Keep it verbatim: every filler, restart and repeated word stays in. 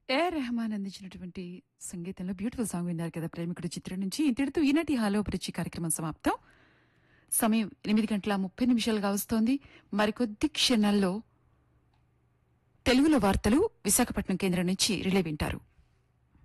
ఏ రెహమాన్ అందించినటువంటి సంగీతంలో beautiful song విన్నారు కదా ప్రేమికుడు చిత్రం నుంచి. ఇంతటితో ఈనాటి హాలో పరిచి కార్యక్రమం సమాప్తం. సమయం ఎనిమిది గంటల ముప్పై నిమిషాలుగా వస్తోంది. మరికొద్ది క్షణాల్లో తెలుగులో వార్తలు విశాఖపట్నం కేంద్రం నుంచి రిలే వింటారు.